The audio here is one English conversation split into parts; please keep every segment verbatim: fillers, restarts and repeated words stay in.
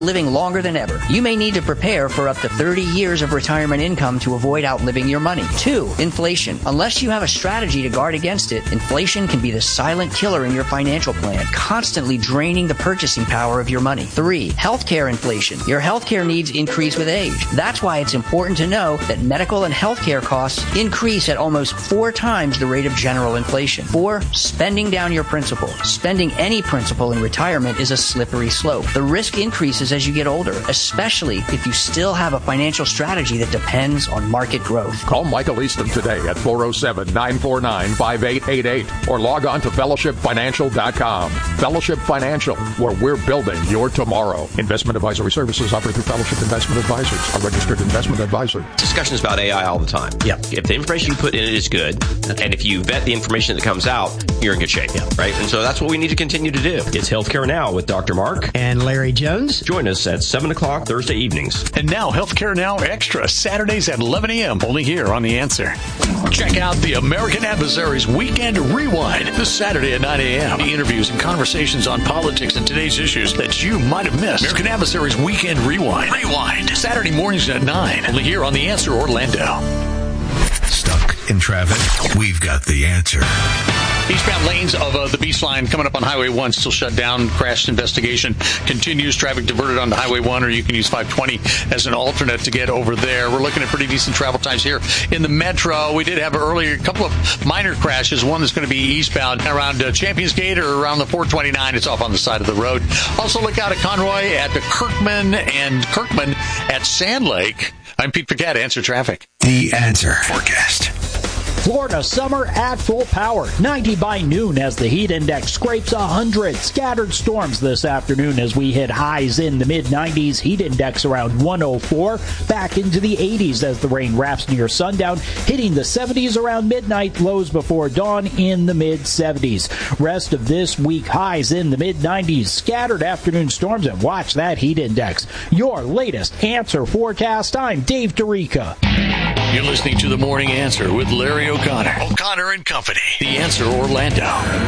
living longer than ever. You may need to prepare for up to thirty years of retirement income to avoid outliving your money. Two, inflation. Unless you have a strategy to guard against it, inflation can be the silent killer in your financial plan, constantly draining the purchasing power of your money. Three, healthcare inflation. Your healthcare needs increase with age. That's why it's important to know that medical and healthcare costs increase at almost four times the rate of general inflation. Four, spending down your principal. Spending any principal in retirement is a slippery slope. The risk increases as you get older, especially if you still have a financial strategy that depends on market growth. Call Michael Easton today at four oh seven, nine four nine, five eight eight eight or log on to fellowship financial dot com. Fellowship Financial, where we're building your tomorrow. Investment advisory services offered through Fellowship Investment Advisors, a registered investment advisor. Discussions about A I all the time. Yeah. If the information you put in it is good, and if you vet the information that comes out, you're in good shape. Yeah. Right? And so that's what we need to continue to do. It's Healthcare Now with Doctor Mark and Larry Jones. Join us at seven o'clock Thursday evenings. And now Healthcare Now Extra, Saturdays at eleven a.m. only here on The Answer. Check out the American Adversaries Weekend Rewind this Saturday at nine a.m. The interviews and conversations on politics and today's issues that you might have missed. American Adversaries Weekend Rewind. Rewind. Saturday mornings at nine. Only here on The Answer Orlando. Stuck in traffic? We've got the answer. Eastbound lanes of uh, the Beast Line coming up on Highway one still shut down. Crash investigation continues. Traffic diverted onto Highway one, or you can use five twenty as an alternate to get over there. We're looking at pretty decent travel times here in the metro. We did have earlier a couple of minor crashes. One that's going to be eastbound around uh, Champions Gate or around the four twenty-nine. It's off on the side of the road. Also look out at Conroy at the Kirkman and Kirkman at Sand Lake. I'm Pete Paquette, Answer Traffic. The Answer Forecast. Florida summer at full power. ninety by noon as the heat index scrapes one hundred. Scattered storms this afternoon as we hit highs in the mid nineties. Heat index around one oh four. Back into the eighties as the rain wraps near sundown. Hitting the seventies around midnight. Lows before dawn in the mid seventies. Rest of this week, highs in the mid nineties. Scattered afternoon storms, and watch that heat index. Your latest Answer forecast. I'm Dave Dorica. You're listening to The Morning Answer with Larry O'Connor. O'Connor and Company. The Answer Orlando.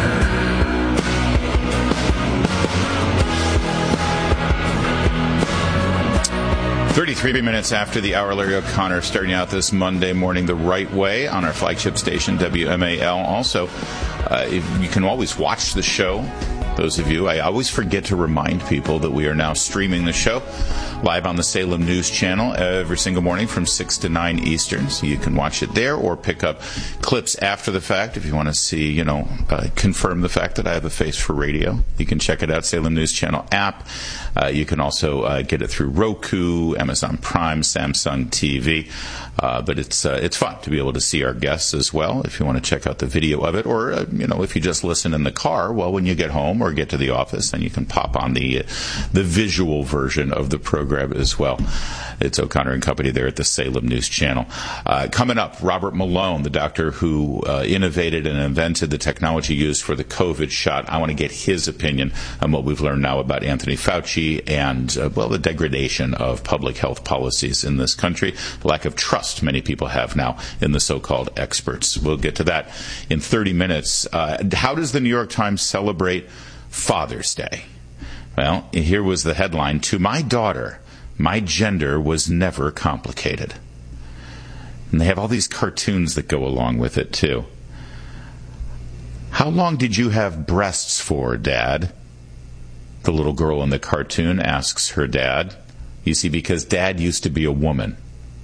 thirty-three minutes after the hour, Larry O'Connor starting out this Monday morning the right way on our flagship station, W M A L. Also, uh, you can always watch the show. Those of you, I always forget to remind people that we are now streaming the show live on the Salem News Channel every single morning from six to nine Eastern. So you can watch it there or pick up clips after the fact if you want to see, you know, uh, confirm the fact that I have a face for radio. You can check it out, Salem News Channel app. Uh, you can also uh, get it through Roku, Amazon Prime, Samsung T V. Uh, but it's uh, it's fun to be able to see our guests as well if you want to check out the video of it. Or, uh, you know, if you just listen in the car, well, when you get home or get to the office, then you can pop on the uh, the visual version of the program as well. It's O'Connor and Company there at the Salem News Channel. Uh, coming up, Robert Malone, the doctor who uh, innovated and invented the technology used for the COVID shot. I want to get his opinion on what we've learned now about Anthony Fauci and, uh, well, the degradation of public health policies in this country, the lack of trust many people have now in the so-called experts. We'll get to that in thirty minutes. Uh, how does the New York Times celebrate Father's Day? Well, here was the headline: "To my daughter, my gender was never complicated." And they have all these cartoons that go along with it, too. "How long did you have breasts for, Dad?" the little girl in the cartoon asks her dad. You see, because Dad used to be a woman.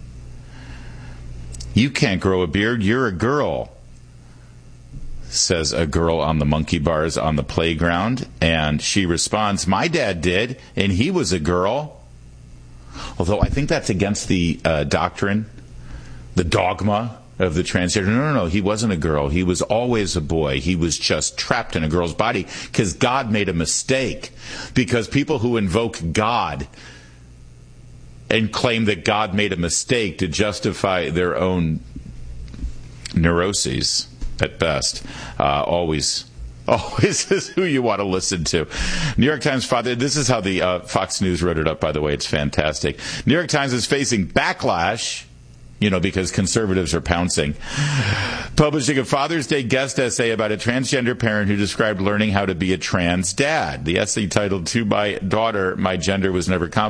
"You can't grow a beard, you're a girl," says a girl on the monkey bars on the playground. And she responds, "My dad did, and he was a girl." Although I think that's against the uh, doctrine, the dogma of the transgender. No, no, no, he wasn't a girl. He was always a boy. He was just trapped in a girl's body because God made a mistake. Because people who invoke God and claim that God made a mistake to justify their own neuroses, at best, uh, always... Oh, this is who you want to listen to. New York Times father. This is how the uh, Fox News wrote it up, by the way. It's fantastic. New York Times is facing backlash you know, because conservatives are pouncing. Publishing a Father's Day guest essay about a transgender parent who described learning how to be a trans dad. The essay titled, "To My Daughter, My Gender Was Never Complicated."